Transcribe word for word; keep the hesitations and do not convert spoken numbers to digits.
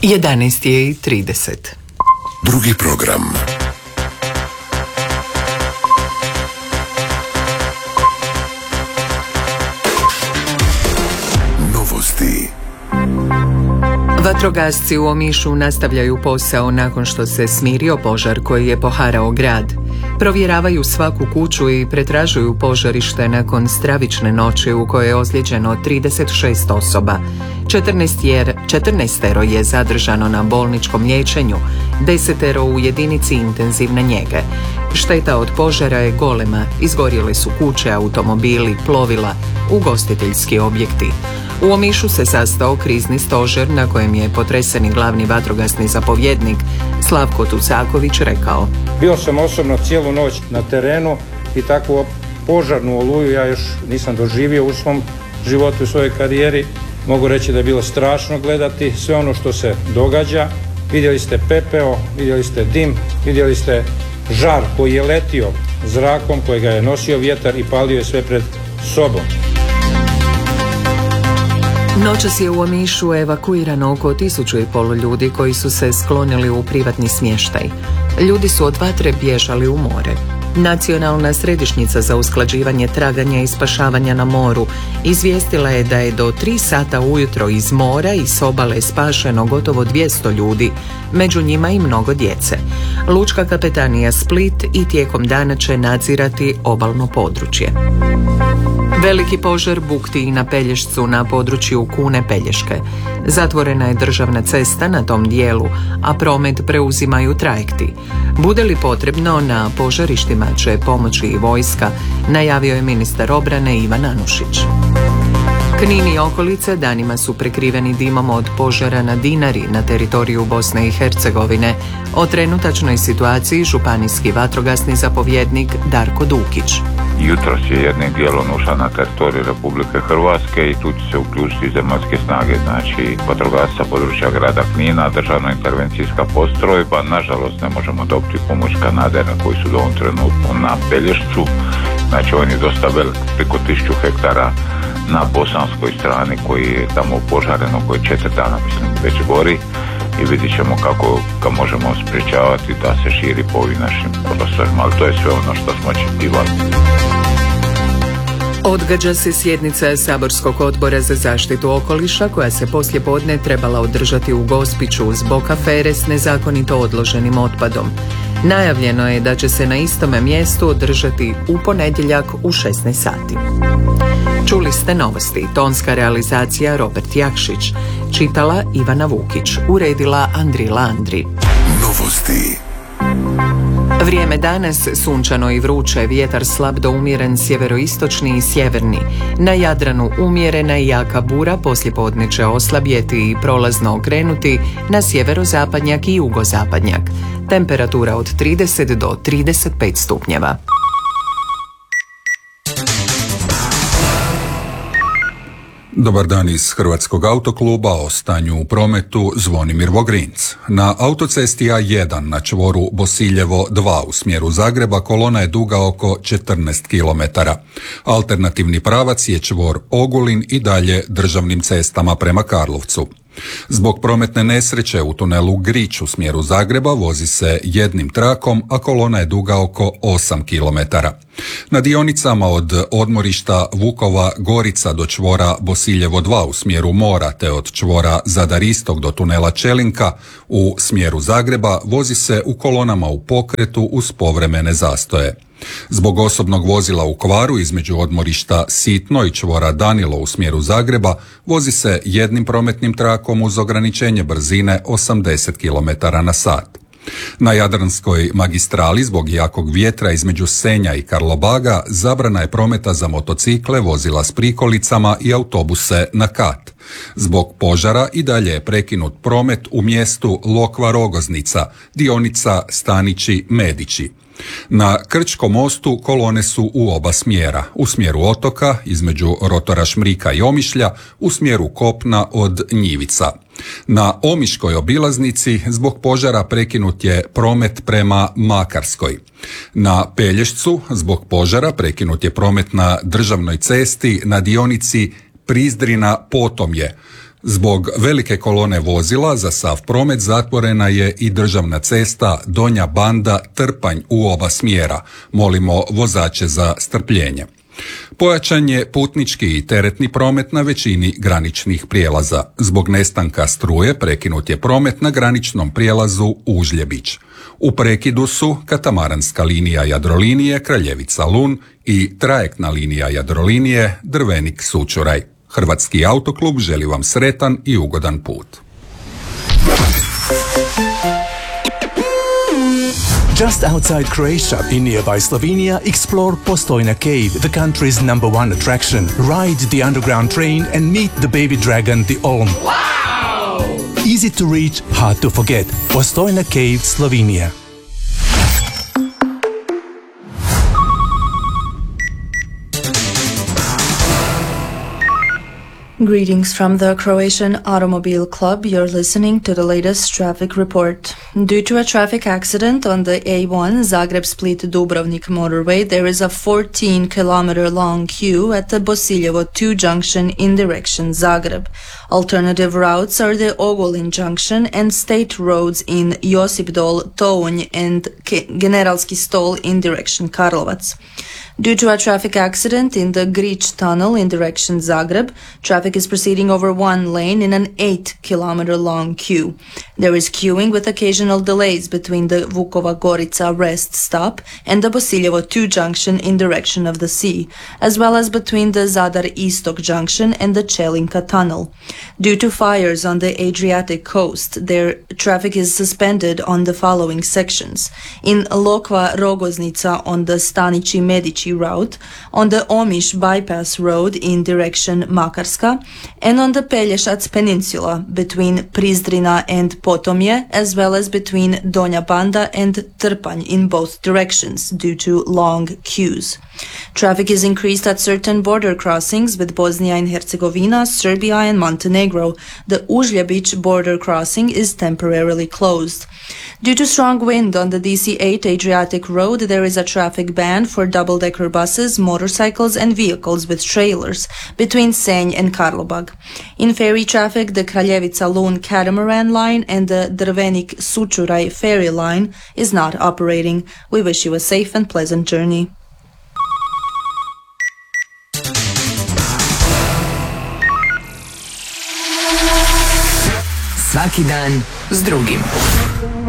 jedanaest je i trideset. Drugi program. Novosti. Vatrogasci u Omišu nastavljaju posao nakon što se smirio požar koji je poharao grad. Provjeravaju svaku kuću i pretražuju požarište nakon stravične noći u kojoj je ozlijeđeno trideset šest osoba. četrnaestero je zadržano na bolničkom liječenju, desetero u jedinici intenzivne njege. Šteta od požara je golema, izgorjele su kuće, automobili, plovila, ugostiteljski objekti. U Omišu se sastao krizni stožer na kojem je potreseni glavni vatrogasni zapovjednik Slavko Tucaković rekao: Bio sam osobno cijelu noć na terenu i takvu požarnu oluju ja još nisam doživio u svom životu, u svojoj karijeri. Mogu reći da je bilo strašno gledati sve ono što se događa. Vidjeli ste pepeo, vidjeli ste dim, vidjeli ste žar koji je letio zrakom, koji ga je nosio vjetar i palio je sve pred sobom. Noćas je u Omišu evakuirano oko tisuću i pol ljudi koji su se sklonili u privatni smještaj. Ljudi su od vatre bježali u more. Nacionalna središnjica za usklađivanje traganja i spašavanja na moru izvijestila je da je do tri sata ujutro iz mora i s obale spašeno gotovo dvjesto ljudi, među njima i mnogo djece. Lučka kapetanija Split i tijekom dana će nadzirati obalno područje. Veliki požar bukti i na Pelješcu na području Kune Pelješke. Zatvorena je državna cesta na tom dijelu, a promet preuzimaju trajekti. Bude li potrebno, na požarištima će pomoći i vojska, najavio je ministar obrane Ivan Anušić. Knin i okolice danima su prekriveni dimom od požara na Dinari na teritoriju Bosne i Hercegovine. O trenutačnoj situaciji županijski vatrogasni zapovjednik Darko Dukić. Jutros je jednim dijelom ušla na teritoriju Republike Hrvatske i tu će se uključiti zemaljske snage, znači vatrogasca područja grada Knina, državna intervencijska postrojba. Nažalost ne možemo dobiti pomoć kanadera koji su do ovom trenutku na Pelješcu, znači on je dosta velik, preko tisuću hektara na bosanskoj strani koji je tamo požareno, koji četiri dana mislim već gori i vidit ćemo kako ga možemo sprječavati da se širi po ovim našim prostorima, ali to je sve ono što smo očekivali. Odgađa se sjednica Saborskog odbora za zaštitu okoliša koja se poslijepodne trebala održati u Gospiću zbog afere s nezakonito odloženim otpadom. Najavljeno je da će se na istome mjestu održati u ponedjeljak u šesnaest sati. Čuli ste novosti. Tonska realizacija Robert Jakšić. Čitala Ivana Vukić. Uredila Andrila Andri. Novosti. Vrijeme danas sunčano i vruće, vjetar slab do umjeren sjeveroistočni i sjeverni. Na Jadranu umjerena i jaka bura, poslijepodne će oslabjeti i prolazno okrenuti na sjeverozapadnjak i jugozapadnjak. Temperatura od trideset do trideset pet stupnjeva. Dobar dan iz Hrvatskog autokluba, o stanju u prometu Zvonimir Vogrinc. Na autocesti A jedan na čvoru Bosiljevo dva u smjeru Zagreba kolona je duga oko četrnaest kilometara. Alternativni pravac je čvor Ogulin i dalje državnim cestama prema Karlovcu. Zbog prometne nesreće u tunelu Grič u smjeru Zagreba vozi se jednim trakom, a kolona je duga oko osam kilometara. Na dionicama od odmorišta Vukova Gorica do čvora Bosiljevo dva u smjeru Mora te od čvora Zadar Istok do tunela Čelinka u smjeru Zagreba vozi se u kolonama u pokretu uz povremene zastoje. Zbog osobnog vozila u kvaru između odmorišta Sitno i čvora Danilo u smjeru Zagreba vozi se jednim prometnim trakom uz ograničenje brzine osamdeset kilometara na sat. Na Jadranskoj magistrali zbog jakog vjetra između Senja i Karlobaga zabrana je prometa za motocikle, vozila s prikolicama i autobuse na kat. Zbog požara i dalje je prekinut promet u mjestu Lokva-Rogoznica, dionica Stanići-Medići. Na Krčkom mostu kolone su u oba smjera, u smjeru otoka između rotora Šmrika i Omišlja, u smjeru kopna od Njivica. Na Omiškoj obilaznici zbog požara prekinut je promet prema Makarskoj. Na Pelješcu zbog požara prekinut je promet na državnoj cesti na dionici Prizdrina Potomje. Zbog velike kolone vozila za sav promet zatvorena je i državna cesta Donja Banda-Trpanj u oba smjera. Molimo vozače za strpljenje. Pojačan je putnički i teretni promet na većini graničnih prijelaza. Zbog nestanka struje prekinut je promet na graničnom prijelazu Užljebić. U prekidu su katamaranska linija Jadrolinije Kraljevica-Lun i trajektna linija Jadrolinije Drvenik-Sučuraj. Hrvatski autoklub želi vam sretan i ugodan put. Just outside Croatia, in nearby Slovenia, explore Postojna Cave, the country's number one attraction. Ride the underground train and meet the baby dragon, the Olm. Wow! Easy to reach, hard to forget. Postojna Cave, Slovenia. Greetings from the Croatian Automobile Club. You're listening to the latest traffic report. Due to a traffic accident on the A one Zagreb-Split-Dubrovnik motorway, there is a fourteen kilometer long queue at the Bosiljevo two junction in direction Zagreb. Alternative routes are the Ogulin junction and state roads in Josipdol, Tounj and Generalski Stol in direction Karlovac. Due to a traffic accident in the Grič tunnel in direction Zagreb, traffic is proceeding over one lane in an eight kilometer long queue. There is queuing with occasional delays between the Vukova Gorica rest stop and the Bosiljevo two junction in direction of the sea, as well as between the Zadar Istok junction and the Chelinka tunnel. Due to fires on the Adriatic coast, their traffic is suspended on the following sections: in Lokva Rogoznica on the Stanići Medici route, on the Omiš bypass road in direction Makarska, and on the Pelješac Peninsula between Prizdrina and Potomje, as well as between Donja Banda and Trpanj in both directions due to long queues. Traffic is increased at certain border crossings with Bosnia and Herzegovina, Serbia and Montenegro. The Užljebić border crossing is temporarily closed. Due to strong wind on the D C eight Adriatic Road, there is a traffic ban for double-decker buses, motorcycles and vehicles with trailers between Senj and Karlobag. In ferry traffic, the Kraljevica-Lun catamaran line and the Drvenik-Sučuraj ferry line is not operating. We wish you a safe and pleasant journey. Svaki dan s drugim.